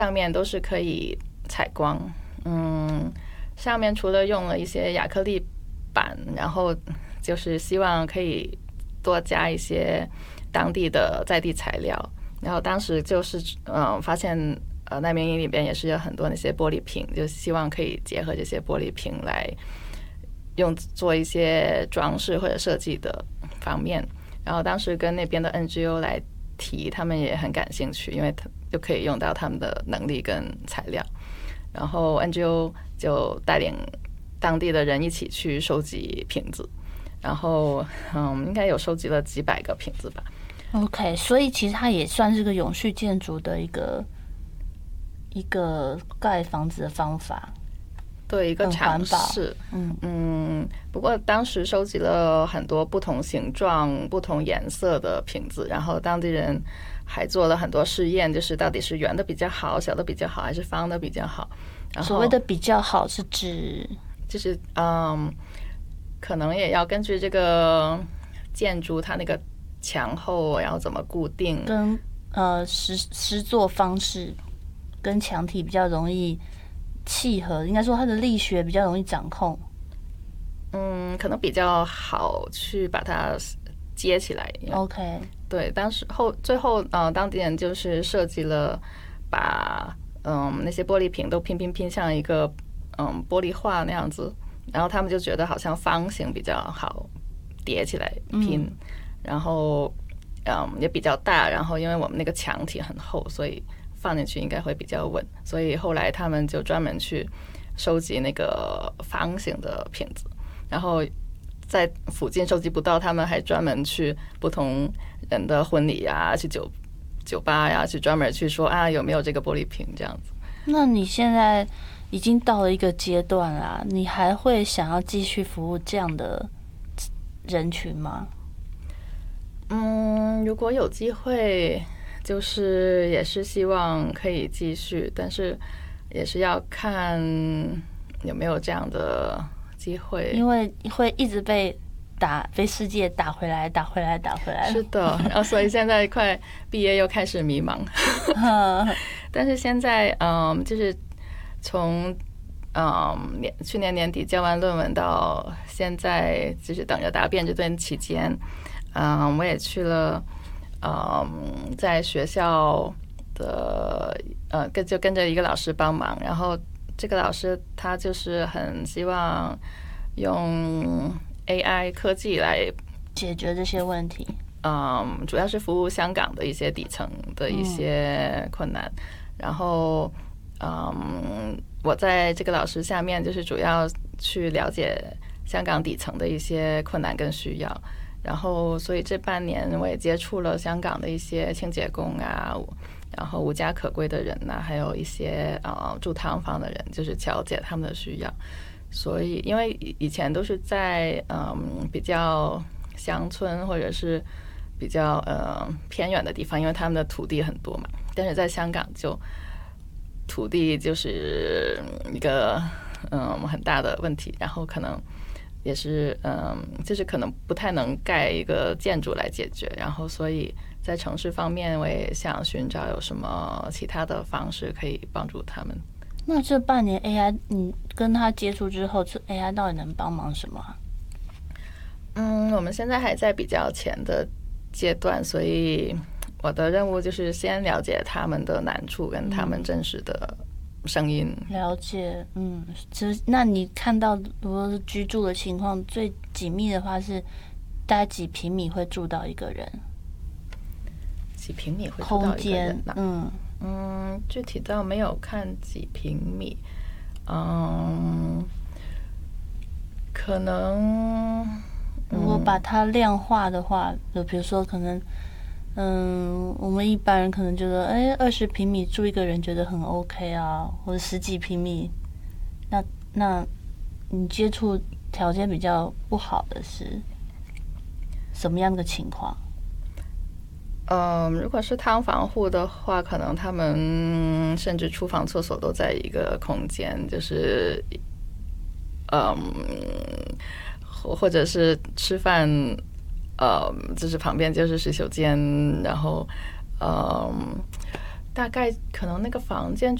上面都是可以采光。上面除了用了一些亚克力板，然后就是希望可以多加一些当地的在地材料。然后当时就是发现难民营里边也是有很多那些玻璃瓶，就希望可以结合这些玻璃瓶来用做一些装饰或者设计的方面。然后当时跟那边的 NGO 来提，他们也很感兴趣，因为就可以用到他们的能力跟材料。然后 NGO 就带领当地的人一起去收集瓶子，然后应该有收集了几百个瓶子吧。 OK， 所以其实它也算是个永续建筑的一个盖房子的方法， 对，一个尝试。不过当时收集了很多不同形状、不同颜色的瓶子，然后当地人还做了很多试验，就是到底是圆的比较好、小的比较好，还是方的比较好。然后所谓的比较好是指， 就是可能也要根据这个建筑它那个墙厚，然后怎么固定， 跟施作方式跟墙体比较容易契合，应该说它的力学比较容易掌控。 可能比较好去把它接起来。 OK， 对，最后当地人就是设计了把那些玻璃瓶都拼像一个玻璃画那样子，然后他们就觉得好像方形比较好叠起来拼，然后也比较大，然后因为我们那个墙体很厚，所以放进去应该会比较稳，所以后来他们就专门去收集那个方形的瓶子，然后在附近收集不到，他们还专门去不同人的婚礼啊，去酒吧呀，去专门去说有没有这个玻璃瓶这样子。 那你现在已经到了一个阶段啦，你还会想要继续服务这样的人群吗？ 如果有机会，就是也是希望可以继续，但是也是要看有没有这样的机会， 因为会一直被世界打回来。 是的，然后所以现在快毕业又开始迷茫。但是现在就是从去年年底交完论文到现在，就是等着答辩这段期间，我也去了在学校的就跟着一个老师帮忙，然后这个老师他就是很希望用 AI 科技来解决这些问题。 主要是服务香港的一些底层的一些困难。然后我在这个老师下面，就是主要去了解香港底层的一些困难跟需要。然后所以这半年我也接触了香港的一些清洁工啊，然后无家可归的人呐，还有一些住劏房的人，就是了解他们的需要。所以因为以前都是在比较乡村或者是比较偏远的地方，因为他们的土地很多嘛。但是在香港就土地就是一个很大的问题，然后可能也是就是可能不太能盖一个建筑来解决，然后所以在城市方面我也想寻找有什么其他的方式可以帮助他们。 那这半年 AI 你跟他接触之后，这 AI 到底能帮忙什么？ 我们现在还在比较前的阶段，所以我的任务就是先了解他们的难处跟他们真实的声音。 了解，其实那你看到如果是居住的情况，最紧密的话是大概几平米会住到一个人？ 几平米会住到一个人啊？ 空间， 具体到没有看几平米，可能如果把它量化的话，就比如说可能，我们一般人可能觉得，20平米住一个人觉得很 OK 啊，或者10几平米，那你接触条件比较不好的是什么样的情况？ 如果是劏房户的话，可能他们甚至厨房、厕所都在一个空间，就是或者是吃饭，就是旁边就是洗手间，然后大概可能那个房间